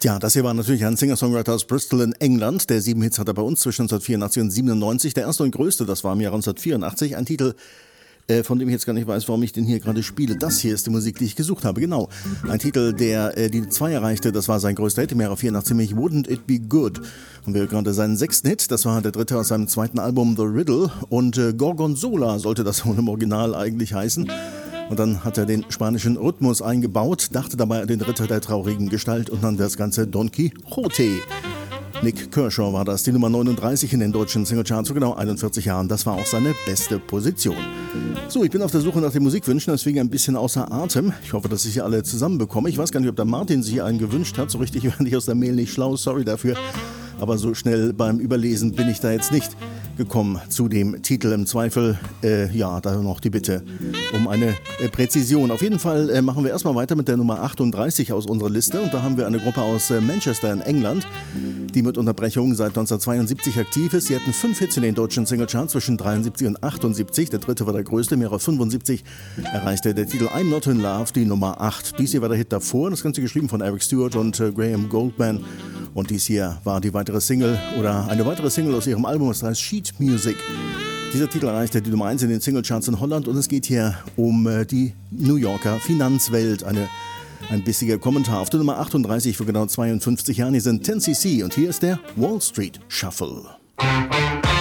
Tja, das hier war natürlich ein Singer-Songwriter aus Bristol in England. Der 7 Hits hatte bei uns zwischen 1984 und 97. Der erste und größte, das war im Jahr 1984. Ein Titel, von dem ich jetzt gar nicht weiß, warum ich den hier gerade spiele. Das hier ist die Musik, die ich gesucht habe, genau. Ein Titel, der die 2 erreichte, das war sein größter Hit im Jahre 84, nämlich Wouldn't It Be Good. Und wir gerade seinen 6. Hit, das war der 3. aus seinem 2. Album The Riddle. Und Gorgonzola sollte das wohl im Original eigentlich heißen. Und dann hat er den spanischen Rhythmus eingebaut, dachte dabei an den Ritter der traurigen Gestalt und nannte das Ganze Don Quixote. Nick Kershaw war das, die Nummer 39 in den deutschen Singlecharts vor genau 41 Jahren. Das war auch seine beste Position. So, ich bin auf der Suche nach den Musikwünschen, deswegen ein bisschen außer Atem. Ich hoffe, dass ich sie alle zusammenbekomme. Ich weiß gar nicht, ob der Martin sich einen gewünscht hat. So richtig werde ich aus der Mail nicht schlau, sorry dafür. Aber so schnell beim Überlesen bin ich da jetzt nicht gekommen zu dem Titel. Im Zweifel, da noch die Bitte um eine Präzision. Auf jeden Fall machen wir erstmal weiter mit der Nummer 38 aus unserer Liste. Und da haben wir eine Gruppe aus Manchester in England, die mit Unterbrechungen seit 1972 aktiv ist. Sie hatten 5 Hits in den deutschen Singlecharts zwischen 73 und 78. Der 3. war der größte, im Jahre 75 erreichte der Titel I'm Not in Love die Nummer 8. Dies hier war der Hit davor. Das Ganze geschrieben von Eric Stewart und Graham Goldman. Und dies hier war die weitere Single oder eine weitere Single aus ihrem Album, das heißt Sheet Music. Dieser Titel erreichte die Nummer 1 in den Singlecharts in Holland und es geht hier um die New Yorker Finanzwelt. Ein bissiger Kommentar auf der Nummer 38 vor genau 52 Jahren. Hier sind 10cc und hier ist der Wall Street Shuffle.